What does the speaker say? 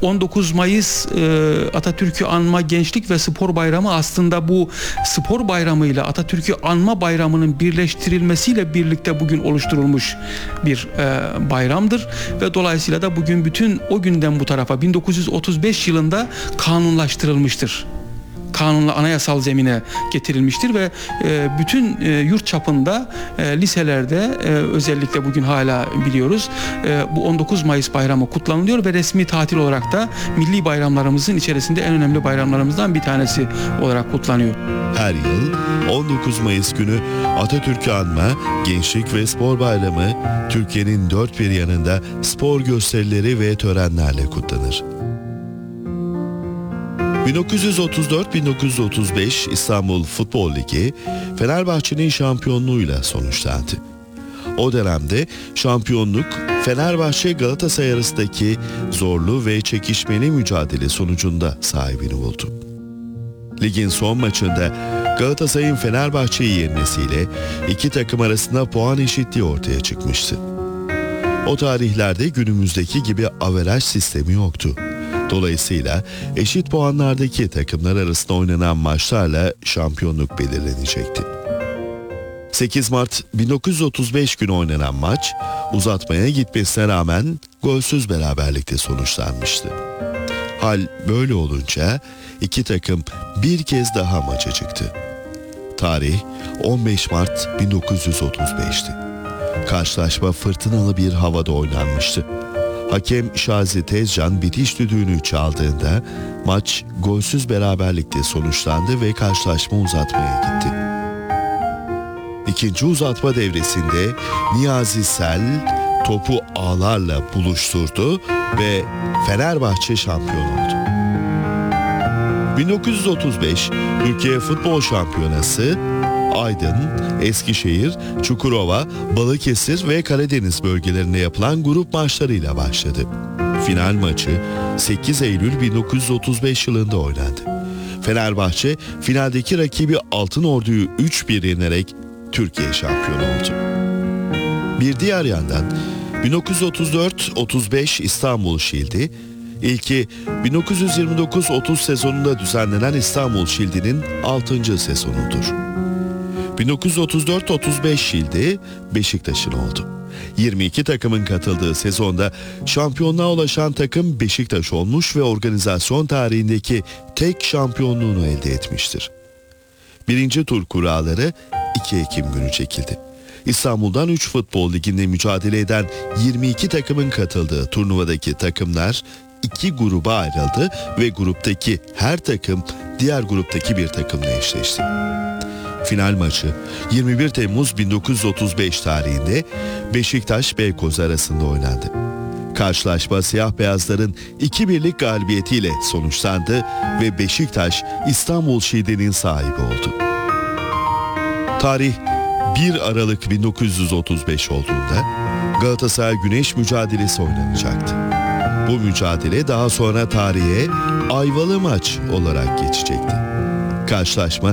19 Mayıs Atatürk'ü anma Gençlik ve Spor Bayramı aslında bu spor bayramıyla Atatürk'ü anma bayramının birleştirilmesiyle birlikte bugün oluşturulmuş bir bayramdır ve dolayısıyla da bugün bütün o günden bu tarafa 1935 yılında kanunlaştırılmıştır. Kanunla anayasal zemine getirilmiştir ve bütün yurt çapında liselerde özellikle bugün hala biliyoruz bu 19 Mayıs bayramı kutlanılıyor ve resmi tatil olarak da milli bayramlarımızın içerisinde en önemli bayramlarımızdan bir tanesi olarak kutlanıyor. Her yıl 19 Mayıs günü Atatürk'ü anma Gençlik ve Spor Bayramı Türkiye'nin dört bir yanında spor gösterileri ve törenlerle kutlanır. 1934-1935 İstanbul Futbol Ligi Fenerbahçe'nin şampiyonluğuyla sonuçlandı. O dönemde şampiyonluk Fenerbahçe Galatasaray arasındaki zorlu ve çekişmeli mücadele sonucunda sahibini buldu. Ligin son maçında Galatasaray'ın Fenerbahçe'yi yenmesiyle iki takım arasında puan eşitliği ortaya çıkmıştı. O tarihlerde günümüzdeki gibi averaj sistemi yoktu. Dolayısıyla eşit puanlardaki takımlar arasında oynanan maçlarla şampiyonluk belirlenecekti. 8 Mart 1935 günü oynanan maç uzatmaya gitmesine rağmen golsüz beraberlikte sonuçlanmıştı. Hal böyle olunca iki takım bir kez daha maça çıktı. Tarih 15 Mart 1935'ti. Karşılaşma fırtınalı bir havada oynanmıştı. Hakem Şazi Tezcan bitiş düdüğünü çaldığında maç golsüz beraberlikte sonuçlandı ve karşılaşma uzatmaya gitti. İkinci uzatma devresinde Niyazi Sel topu ağlarla buluşturdu ve Fenerbahçe şampiyon oldu. 1935 Türkiye Futbol Şampiyonası Aydın, Eskişehir, Çukurova, Balıkesir ve Karadeniz bölgelerinde yapılan grup maçlarıyla başladı. Final maçı 8 Eylül 1935 yılında oynandı. Fenerbahçe finaldeki rakibi Altınordu'yu 3-1 yenerek Türkiye şampiyonu oldu. Bir diğer yandan 1934-35 İstanbul Şildi, ilki 1929-30 sezonunda düzenlenen İstanbul Şildi'nin 6. sezonudur. 1934-35 Şildi Beşiktaş'ın oldu. 22 takımın katıldığı sezonda şampiyonluğa ulaşan takım Beşiktaş olmuş ve organizasyon tarihindeki tek şampiyonluğunu elde etmiştir. Birinci tur kuralları 2 Ekim günü çekildi. İstanbul'dan 3 futbol liginde mücadele eden 22 takımın katıldığı turnuvadaki takımlar 2 gruba ayrıldı ve gruptaki her takım diğer gruptaki bir takımla eşleşti. Final maçı 21 Temmuz 1935 tarihinde Beşiktaş-Beykoz arasında oynandı. Karşılaşma siyah beyazların 2-1'lik galibiyetiyle sonuçlandı ve Beşiktaş İstanbul Şiidi'nin sahibi oldu. Tarih 1 Aralık 1935 olduğunda Galatasaray Güneş mücadelesi oynanacaktı. Bu mücadele daha sonra tarihe Ayvalı maç olarak geçecekti. Karşılaşma